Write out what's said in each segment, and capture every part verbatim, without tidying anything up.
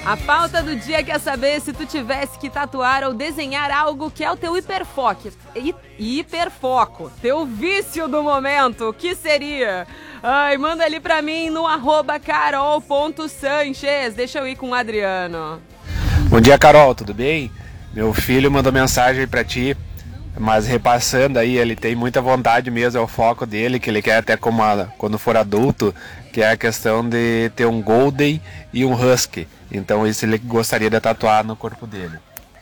A pauta do dia quer saber se tu tivesse que tatuar ou desenhar algo que é o teu hiperfoco. Hi- hiperfoco. Teu vício do momento. O que seria? Ai, manda ali pra mim no arroba carol ponto sanches. Deixa eu ir com o Adriano. Bom dia, Carol, tudo bem? Meu filho mandou mensagem pra ti, mas repassando aí, ele tem muita vontade mesmo, é o foco dele, que ele quer até como a, quando for adulto, que é a questão de ter um Golden e um Husky. Então isso ele gostaria de tatuar no corpo dele.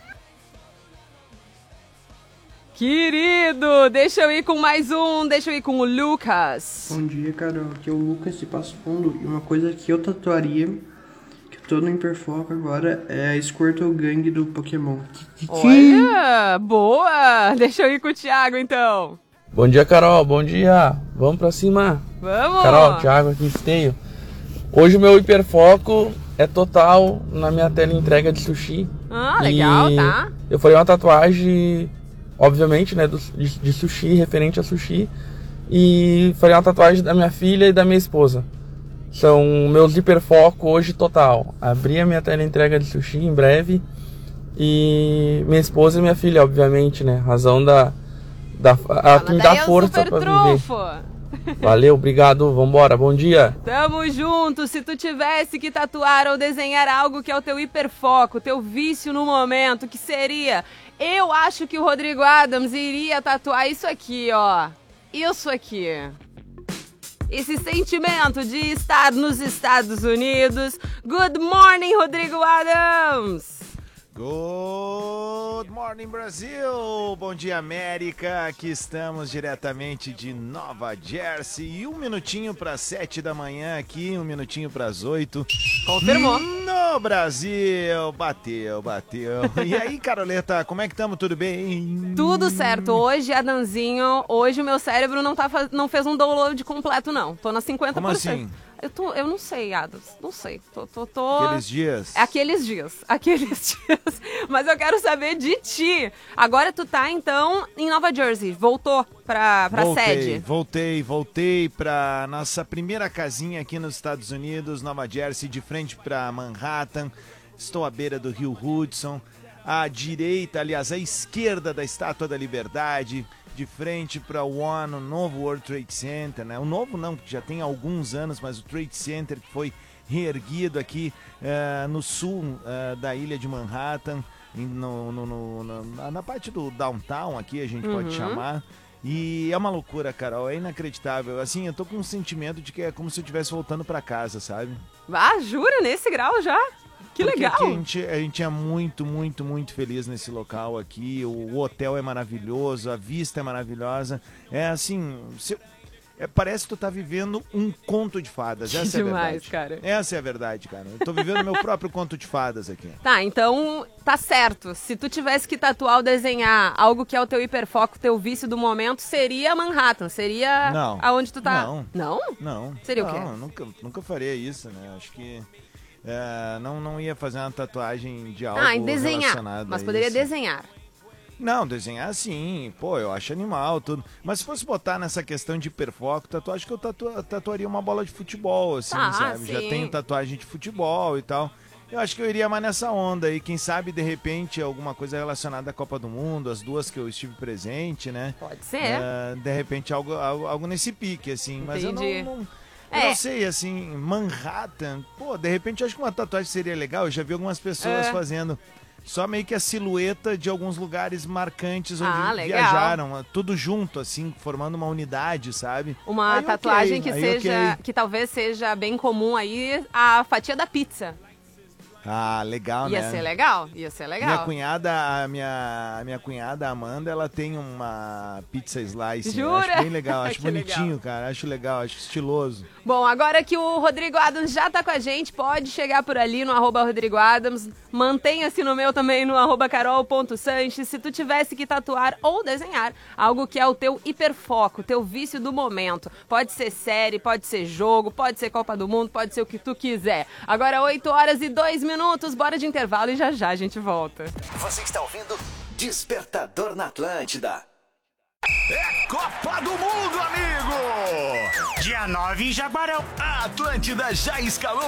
Querido, deixa eu ir com mais um, deixa eu ir com o Lucas. Bom dia, Carol. Aqui é o Lucas de Passo Fundo. E uma coisa que eu tatuaria, que eu tô no hiperfoco agora, é a Squirtle Gang do Pokémon. Olha, boa! Deixa eu ir com o Thiago, então. Bom dia, Carol. Bom dia. Vamos pra cima. Vamos! Carol, Thiago aqui, Esteio. Hoje o meu hiperfoco é total na minha tela entrega de sushi. Ah, legal, E tá? eu farei uma tatuagem, obviamente, né, do, de, de sushi, referente a sushi. E farei uma tatuagem da minha filha e da minha esposa. São meus hiperfoco hoje total. Abrir a minha tela entrega de sushi em breve. E minha esposa e minha filha, obviamente, né? Razão da... da a, Ah, que me mas dá daí é um força super pra trunfo. viver. Valeu, obrigado, vambora, bom dia. Tamo junto. Se tu tivesse que tatuar ou desenhar algo que é o teu hiperfoco, teu vício no momento, que seria? Eu acho que o Rodrigo Adams iria tatuar isso aqui, ó. Isso aqui. Esse sentimento de estar nos Estados Unidos. Good morning, Rodrigo Adams. Good morning, Brasil! Bom dia, América! Aqui estamos diretamente de Nova Jersey. E um minutinho para sete da manhã aqui, um minutinho para as oito. Confirmou. No Brasil! Bateu, bateu. E aí, Caroleta, como é que estamos? Tudo bem? Tudo certo. Hoje, Adanzinho, hoje o meu cérebro não, tá, faz- não fez um download completo, não. Tô na cinquenta por cento. Como assim? Eu, tô, eu não sei, Adams. Não sei. Tô, tô, tô... Aqueles dias? É aqueles dias. Aqueles dias. Mas eu quero saber de ti. Agora tu tá, então, em Nova Jersey. Voltou pra, pra voltei, sede. Voltei, voltei pra nossa primeira casinha aqui nos Estados Unidos, Nova Jersey, de frente pra Manhattan. Estou à beira do Rio Hudson, à direita, aliás, à esquerda da Estátua da Liberdade, de frente para o One, o novo World Trade Center, né? O novo não, porque já tem alguns anos, mas o Trade Center que foi reerguido aqui uh, no sul uh, da ilha de Manhattan, no, no, no, no, na parte do downtown aqui, a gente uhum. pode chamar. E é uma loucura, Carol, é inacreditável. Assim, eu tô com um sentimento de que é como se eu estivesse voltando para casa, sabe? Ah, jura? Nesse grau já? Que Porque legal! aqui a gente, a gente é muito, muito, muito feliz nesse local aqui. O hotel é maravilhoso, a vista é maravilhosa. É assim, se, é, parece que tu tá vivendo um conto de fadas. Essa Que é a demais, verdade. cara. Essa é a verdade, cara. Eu tô vivendo meu próprio conto de fadas aqui. Tá, então tá certo. Se tu tivesse que tatuar ou desenhar algo que é o teu hiperfoco, teu vício do momento, seria Manhattan. Seria Não. aonde tu tá. Não. Não? Não. Seria não, o quê? eu nunca, nunca faria isso, né? Acho que é, não, não ia fazer uma tatuagem de algo Ah, em desenhar. relacionado Mas a poderia isso. desenhar. Não, desenhar sim, pô, eu acho animal, tudo. Mas se fosse botar nessa questão de hiperfoco, tatuagem que eu tatu, tatuaria uma bola de futebol, assim, Ah, sabe? sim. Já tenho tatuagem de futebol e tal. Eu acho que eu iria mais nessa onda aí, quem sabe, de repente, alguma coisa relacionada à Copa do Mundo, as duas que eu estive presente, né? Pode ser. Uh, de repente, algo, algo, algo nesse pique, assim. Mas Entendi. eu não... não eu É. não sei, assim, Manhattan, pô, de repente eu acho que uma tatuagem seria legal. Eu já vi algumas pessoas É. fazendo só meio que a silhueta de alguns lugares marcantes onde Ah, legal. viajaram, tudo junto, assim, formando uma unidade, sabe? Uma Aí, ok, tatuagem que aí, seja, ok. que talvez seja bem comum aí, a fatia da pizza. Ah, legal, Ia né? ser legal, ia ser Minha legal. cunhada, a minha, a minha cunhada Amanda, ela tem uma pizza slice. Eu Jura? acho bem legal, acho Que bonitinho, legal. cara. Acho legal, acho estiloso. Bom, agora que o Rodrigo Adams já tá com a gente, pode chegar por ali no arroba Rodrigo Adams. Mantenha-se no meu também no arroba carol ponto sanches. Se tu tivesse que tatuar ou desenhar algo que é o teu hiperfoco, teu vício do momento. Pode ser série, pode ser jogo, pode ser Copa do Mundo, pode ser o que tu quiser. Agora oito horas e dois minutos, bora de intervalo e já já a gente volta. Você está ouvindo Despertador na Atlântida. É Copa do Mundo, amigo! Dia nove em Jaguarão. A Atlântida já escalou